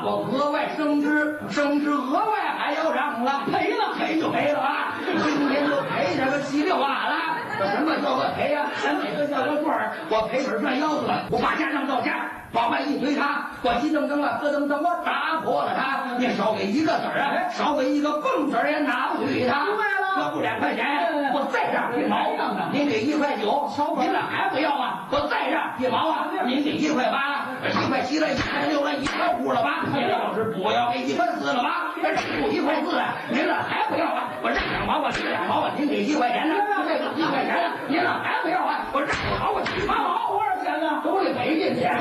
我额外升职额外还要让了，赔了赔就赔了啊！今天就赔这个稀里哗啦。什么叫个赔呀？哪个叫个赚？我赔本赚腰子了，我把家当到家，往外一推他，我急蹬蹬啊，咯噔噔，我打破了他。你少给一个子儿啊，少给一个蹦子儿也拿不去他。对了，要不2块钱，我再让1毛，您给1块9，您俩还不要啊？我再让1毛啊，您给1块8，1块7了，1块6了，1块5了吧？您要是不要给1块4了吧？这不1块4了，您俩还不要啊？我让2毛，我给2毛啊，您给1块钱呢？这个1块钱呢，您俩还不要啊？我让2毛，我7毛，多少钱呢？都得赔进去。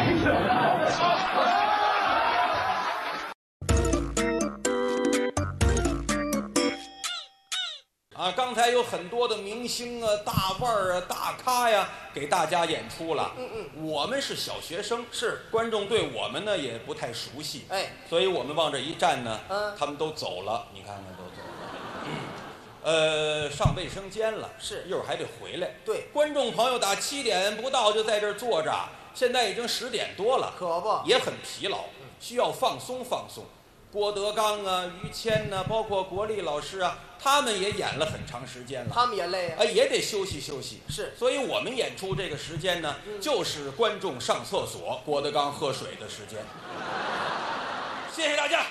刚才有很多的明星啊、大腕儿啊、大咖呀，给大家演出了。我们是小学生， 是观众对我们呢也不太熟悉，所以我们往这一站呢，他们都走了，你看看都走了。上卫生间了， 是， 一会儿还得回来。 对， 观众朋友打7点不到就在这儿坐着，现在已经10点多了， 可不， 也很疲劳，需要放松放松。郭德纲啊、于谦呐，包括国立老师啊，他们也演了很长时间了， 他们也累啊， 也得休息休息。 是， 所以我们演出这个时间呢，就是观众上厕所、郭德纲喝水的时间。谢谢大家。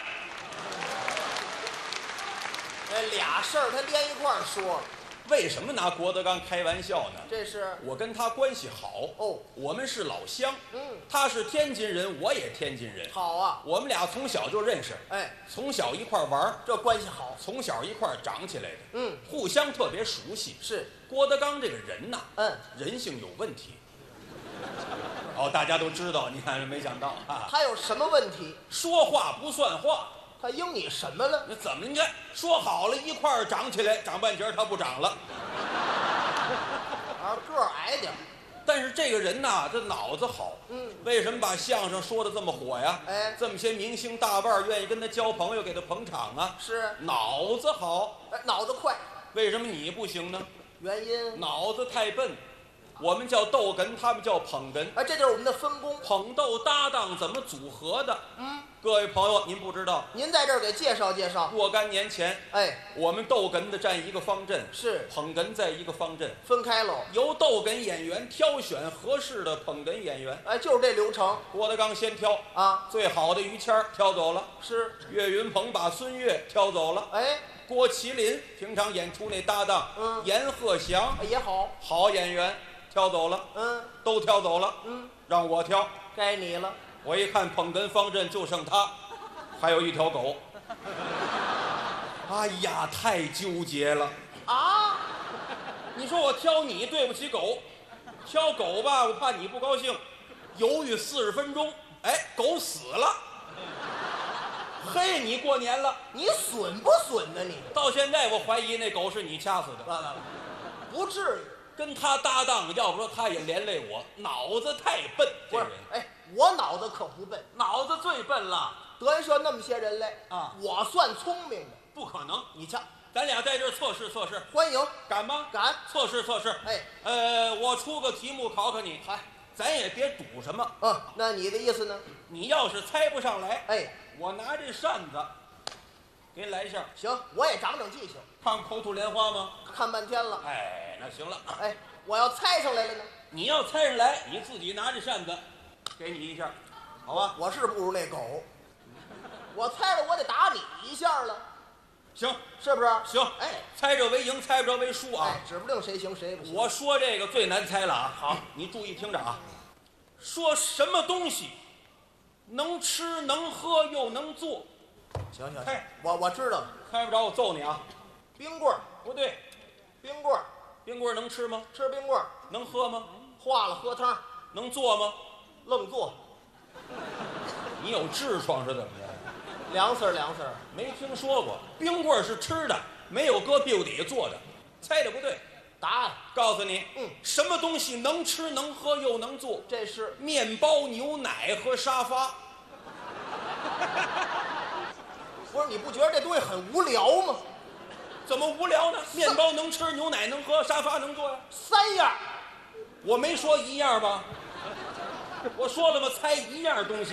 俩事儿他连一块儿说了。 为什么拿郭德纲开玩笑呢？ 这是我跟他关系好哦， 我们是老乡。他是天津人，我也天津人。 好啊， 我们俩从小就认识，从小一块玩， 这关系好。 从小一块长起来的，互相特别熟悉。 是郭德纲这个人呐，人性有问题。大家都知道，你看没想到啊， 他有什么问题？ 说话不算话。 他应你什么了？ 那怎么？你看说好了一块儿长起来，长半截他不长了。 个儿矮点。 但是这个人呐，这脑子好。为什么把相声说的这么火呀？这么些明星大腕愿意跟他交朋友，给他捧场啊。 是脑子好， 脑子快。 为什么你不行呢？ 原因脑子太笨。我们叫逗哏，他们叫捧哏。 这就是我们的分工。 捧逗搭档怎么组合的？各位朋友，您不知道， 您在这儿给介绍介绍。 若干年前，我们逗哏的站一个方阵， 是捧哏在一个方阵， 分开喽。 由逗哏演员挑选合适的捧哏演员， 就是这流程。 郭德纲先挑啊， 最好的于谦挑走了， 是岳云鹏把孙越挑走了，郭麒麟平常演出那搭档，阎鹤祥也好演员。挑走了，都挑走了，让我挑， 该你了。 我一看捧哏方阵就剩他，还有一条狗。哎呀，太纠结了啊！ 你说我挑你对不起狗，挑狗吧，我怕你不高兴，犹豫40分钟，狗死了。嘿，你过年了， 你损不损呢？你到现在我怀疑那狗是你掐死的。 不至于。 跟他搭档，要不说他也连累我，脑子太笨。 不是，我脑子可不笨， 脑子最笨了。 德云社那么些人来啊，我算聪明的。 不可能， 你瞧， 咱俩在这儿测试测试， 欢迎， 敢吗？ 敢， 测试测试。我出个题目考考你，咱也别赌什么。 那你的意思呢？ 你要是猜不上来，我拿这扇子给你来一下。 行，我也长长记性。 看口吐莲花吗？ 看半天了。 那行了。 我要猜上来了呢？ 你要猜上来，你自己拿着扇子，给你一下，好吧？ 我是不如那狗，我猜了我得打你一下了。 行， 是不是？ 行。猜着为赢，猜不着为输啊。 指不定谁行谁不行。 我说这个最难猜了啊。好，你注意听着啊。说什么东西能吃能喝又能做？ 行，我知道了。 猜不着我揍你啊。 冰棍儿不对， 冰棍儿。 冰棍能吃吗？ 吃冰棍儿。 能喝吗？ 化了喝汤。 能做吗？ 愣做。 你有痔疮是怎么着？ 凉丝儿， 没听说过。冰棍是吃的，没有搁屁股底下做的。猜的不对。 答案告诉你，什么东西能吃能喝又能做？ 这是面包、牛奶和沙发。 不是，你不觉得这东西很无聊吗？ 怎么无聊呢？面包能吃，牛奶能喝，沙发能坐呀 ，3样。 我没说一样吧？我说了吗？猜一样东西。